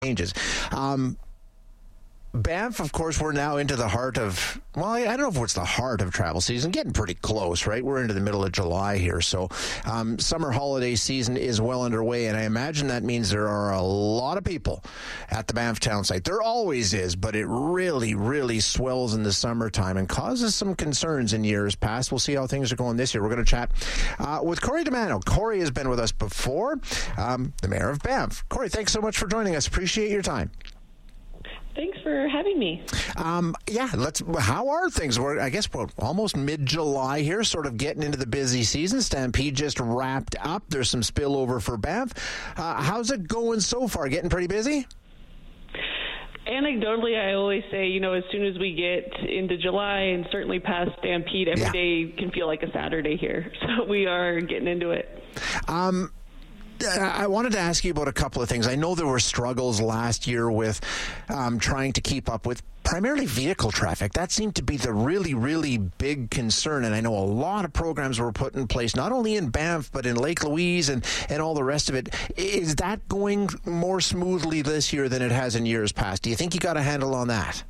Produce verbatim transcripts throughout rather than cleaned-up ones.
changes. Um, Banff, of course, we're now into the heart of, well, I don't know if it's the heart of travel season, getting pretty close, right? We're into the middle of July here. So um, summer holiday season is well underway, and I imagine that means there are a lot of people at the Banff town site. There always is, but it really, really swells in the summertime and causes some concerns in years past. We'll see how things are going this year. We're going to chat uh, with Corey DeMano. Corey has been with us before, um, the mayor of Banff. Corey, thanks so much for joining us. Appreciate your time. Thanks for having me. Um, yeah, let's. How are things? We're, I guess, we're almost mid-July here, sort of getting into the busy season. Stampede just wrapped up. There's some spillover for Banff. Uh, how's it going so far? Getting pretty busy? Anecdotally, I always say, you know, as soon as we get into July and certainly past Stampede, every yeah. day can feel like a Saturday here. So we are getting into it. Um. I wanted to ask you about a couple of things. I know there were struggles last year with um, trying to keep up with primarily vehicle traffic. That seemed to be the really, really big concern. And I know a lot of programs were put in place, not only in Banff, but in Lake Louise and, and all the rest of it. Is that going more smoothly this year than it has in years past? Do you think you got a handle on that?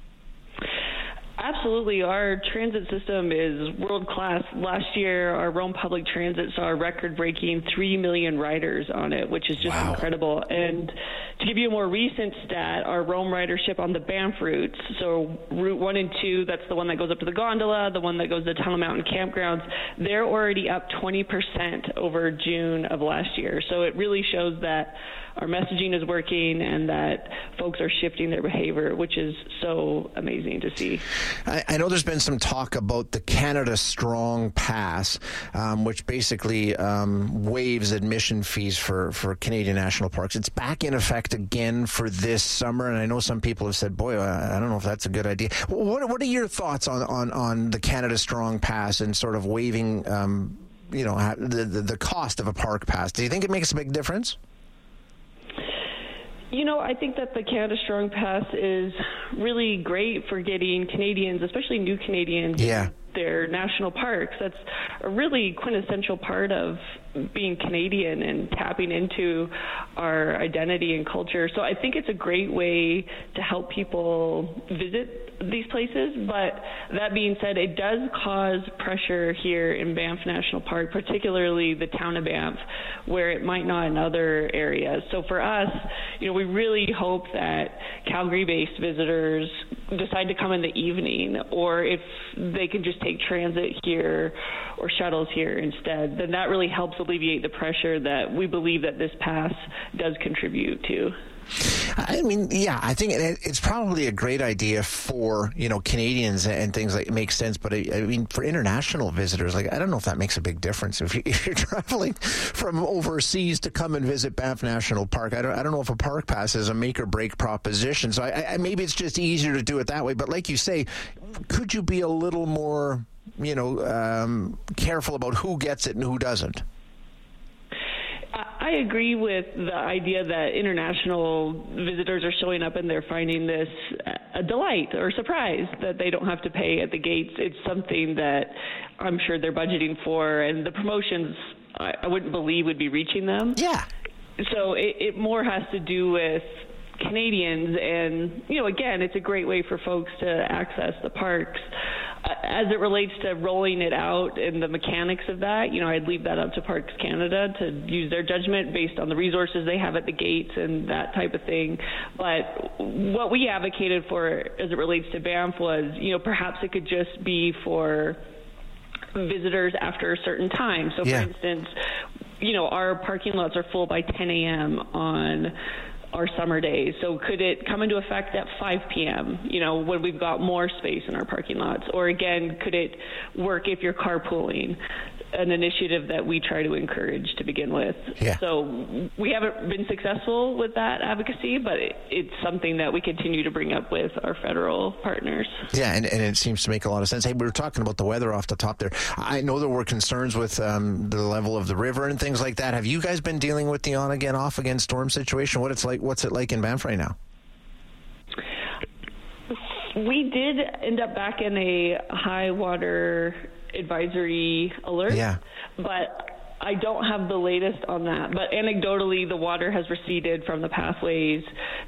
Absolutely. Our transit system is world-class. Last year, our Rome Public Transit saw a record-breaking three million riders on it, which is just wow. incredible. And to give you a more recent stat, our Rome ridership on the Banff routes, so Route one and two, that's the one that goes up to the gondola, the one that goes to Tunnel Mountain Campgrounds, they're already up twenty percent over June of last year. So it really shows that our messaging is working and that folks are shifting their behavior, which is so amazing to see. I, I know there's been some talk about the Canada Strong Pass, um, which basically um, waives admission fees for, for Canadian national parks. It's back in effect again for this summer, and I know some people have said, boy, I don't know if that's a good idea. What, what are your thoughts on, on, on the Canada Strong Pass and sort of waiving um, you know, the, the, the cost of a park pass? Do you think it makes a big difference? You know, I think that the Canada Strong Pass is really great for getting Canadians, especially new Canadians, yeah. their national parks. That's a really quintessential part of being Canadian and tapping into our identity and culture. So I think it's a great way to help people visit these places. But that being said, it does cause pressure here in Banff National Park, particularly the town of Banff, where it might not in other areas. So for us, you know, we really hope that Calgary-based visitors decide to come in the evening, or if they can just take transit here or shuttles here instead, then that really helps alleviate the pressure that we believe that this pass does contribute to. I mean, yeah, I think it, it's probably a great idea for, you know, Canadians and things like it makes sense. But I, I mean, for international visitors, like, I don't know if that makes a big difference. If, you, if you're traveling from overseas to come and visit Banff National Park, I don't, I don't know if a park pass is a make or break proposition. So I, I, maybe it's just easier to do it that way. But like you say, could you be a little more, you know, um, careful about who gets it and who doesn't? I agree with the idea that international visitors are showing up and they're finding this a delight or surprise that they don't have to pay at the gates. It's something that I'm sure they're budgeting for, and the promotions I, I wouldn't believe would be reaching them. Yeah. So it, it more has to do with Canadians, and, you know, again, it's a great way for folks to access the parks. As it relates to rolling it out and the mechanics of that, you know, I'd leave that up to Parks Canada to use their judgment based on the resources they have at the gates and that type of thing. But what we advocated for as it relates to Banff was, you know, perhaps it could just be for visitors after a certain time. So, yeah. for instance, you know, our parking lots are full by ten a.m. on our summer days. So could it come into effect at five p.m., you know, when we've got more space in our parking lots? Or again, could it work if you're carpooling? An initiative that we try to encourage to begin with. Yeah. So we haven't been successful with that advocacy, but it, it's something that we continue to bring up with our federal partners. Yeah, and, and it seems to make a lot of sense. Hey, we were talking about the weather off the top there. I know there were concerns with um, the level of the river and things like that. Have you guys been dealing with the on-again, off-again storm situation? What it's like? What's it like in Banff right now? We did end up back in a high water advisory alert, yeah. but I don't have the latest on that, but anecdotally, the water has receded from the pathways